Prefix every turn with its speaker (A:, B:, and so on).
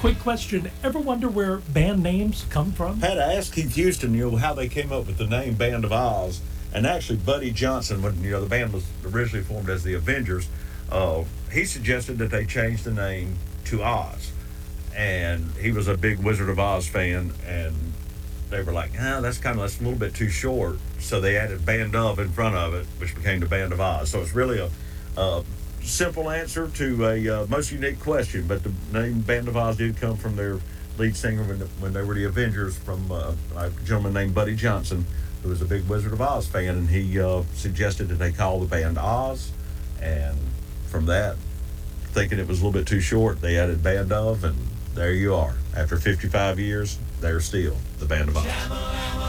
A: Quick question. Ever wonder where band names come from?
B: Had to ask Keith Houston, how they came up with the name Band of Oz. And actually, Buddy Johnson, when the band was originally formed as the Avengers, he suggested that they change the name to Oz. And he was a big Wizard of Oz fan, and they were like, that's a little bit too short. So they added Band of in front of it, which became the Band of Oz. So it's really a simple answer to a most unique question, but the name Band of Oz did come from their lead singer when they were the Avengers, from a gentleman named Buddy Johnson, who was a big Wizard of Oz fan, and he suggested that they call the band Oz, and from that, thinking it was a little bit too short, they added Band of, and there you are. After 55 years, they're still the Band of Oz.